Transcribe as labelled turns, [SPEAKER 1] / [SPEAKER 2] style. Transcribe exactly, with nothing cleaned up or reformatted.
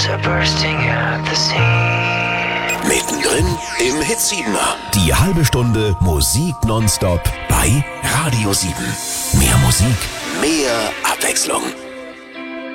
[SPEAKER 1] heroes are bursting at the seams.
[SPEAKER 2] Mittendrin im Hitsiebener. Die halbe Stunde Musik nonstop bei Radio sieben. Mehr Musik, mehr Abwechslung.